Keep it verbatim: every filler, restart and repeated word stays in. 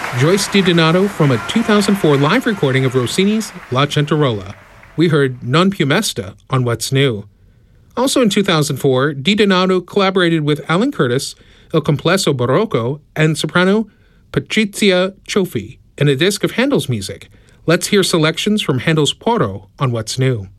Joyce DiDonato from a two thousand four live recording of Rossini's La Centarola. We heard Non più mesta on What's New. Also in two thousand four, DiDonato collaborated with Alan Curtis, Il Complesso Barocco, and soprano Patrizia Cioffi in a disc of Handel's music. Let's hear selections from Handel's Porro on What's New.